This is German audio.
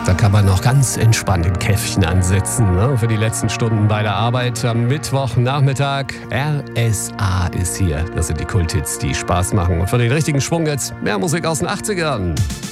Da kann man noch ganz entspannt im Käffchen ansitzen, ne? Für die letzten Stunden bei der Arbeit am Mittwochnachmittag. RSA ist hier. Das sind die Kulthits, die Spaß machen. Und für den richtigen Schwung jetzt mehr Musik aus den 80ern.